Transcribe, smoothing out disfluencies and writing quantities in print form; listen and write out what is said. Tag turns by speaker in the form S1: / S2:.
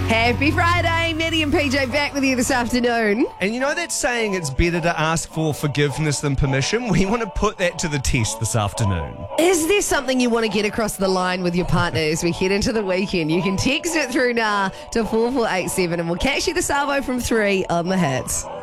S1: Happy Friday, Maddie and PJ back with you this afternoon.
S2: And you know that saying it's better to ask for forgiveness than permission? We want to put that to the test this afternoon.
S1: Is there something you want to get across the line with your partner as we head into the weekend? You can text it through now to 4487 and we'll catch you this arvo from 3 on the hits.